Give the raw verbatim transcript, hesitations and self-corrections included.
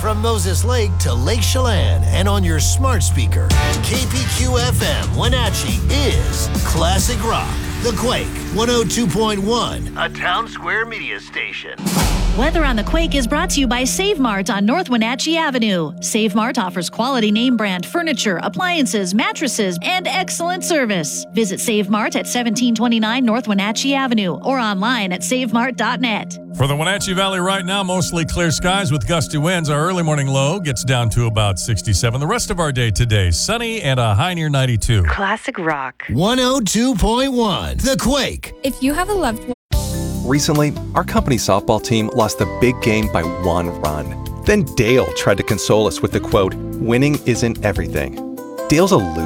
from Moses Lake to Lake Chelan and on your smart speaker. K P Q F M Wenatchee is Classic Rock. The Quake one oh two point one, a Town Square media station. Weather on the Quake is brought to you by Save Mart on North Wenatchee Avenue. Save Mart offers quality name brand furniture, appliances, mattresses, and excellent service. Visit Save Mart at seventeen twenty-nine North Wenatchee Avenue or online at save mart dot net. For the Wenatchee Valley right now, mostly clear skies with gusty winds. Our early morning low gets down to about sixty-seven. The rest of our day today, sunny and a high near ninety-two. Classic Rock. one oh two point one, The Quake. If you have a loved one. Recently, our company softball team lost a big game by one run. Then Dale tried to console us with the quote, "Winning isn't everything." Dale's a loser.